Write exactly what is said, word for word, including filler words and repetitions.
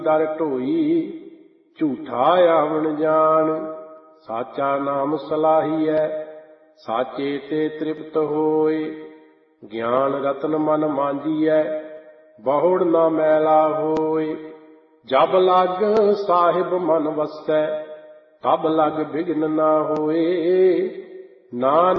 ਦਰ ਢੋਈ, ਝੂਠਾ ਆਵਣ ਜਾਣ। ਸਾਚਾ ਨਾਮ ਸਲਾਹੀਐ, ਸਾਚੇ ਤੇ ਤ੍ਰਿਪਤ ਹੋਏ। ਗਿਆਨ ਰਤਨ ਮਨ ਮਾਂਜੀਐ, ਬਹੁੜ ਨਾ ਮੈਲਾ ਹੋਏ। ਜਬ ਲਗ ਸਾਹਿਬ ਮਨ ਵਸੈ, ਤਬ ਲਗ ਬਿਘਨ ਨਾ ਹੋਏ। ਨਾਨਕ